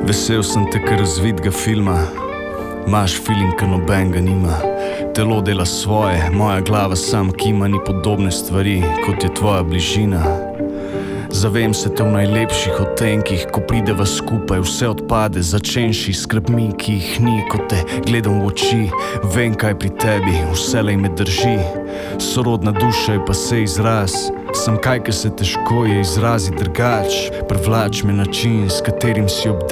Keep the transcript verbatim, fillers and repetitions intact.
Vesel sem te, ker razvidga filma. Imaš feeling, ka noben ga nima. Telo dela svoje, moja glava sam kima. Ni podobne stvari, kot je tvoja bližina. Zavem se te v najlepših odtenkih. Ko prideva skupaj, vse odpade. Začenši skrbmi, ki jih ni. Ko te gledam v oči, vem, kaj pri tebi vselej me drži. Sorodna duša je pa se izraz. Sam kaj, ker se težko je izrazi drugač. Privlač me način, s katerim si obdan.